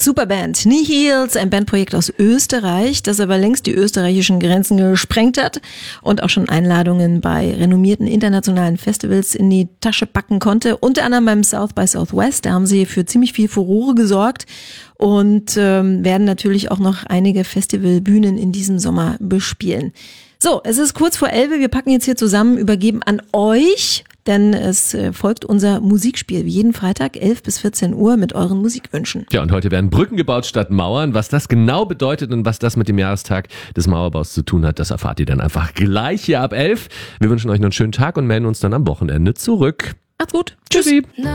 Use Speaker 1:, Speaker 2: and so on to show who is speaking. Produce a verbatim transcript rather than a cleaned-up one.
Speaker 1: Superband Nihils, ein Bandprojekt aus Österreich, das aber längst die österreichischen Grenzen gesprengt hat und auch schon Einladungen bei renommierten internationalen Festivals in die Tasche packen konnte. Unter anderem beim South by Southwest, da haben sie für ziemlich viel Furore gesorgt und ähm, werden natürlich auch noch einige Festivalbühnen in diesem Sommer bespielen. So, es ist kurz vor elf, wir packen jetzt hier zusammen, übergeben an euch, denn es folgt unser Musikspiel, wie jeden Freitag, elf bis vierzehn Uhr mit euren Musikwünschen.
Speaker 2: Ja, und heute werden Brücken gebaut statt Mauern. Was das genau bedeutet und was das mit dem Jahrestag des Mauerbaus zu tun hat, das erfahrt ihr dann einfach gleich hier ab elf. Wir wünschen euch noch einen schönen Tag und melden uns dann am Wochenende zurück.
Speaker 1: Macht's gut.
Speaker 2: Tschüssi.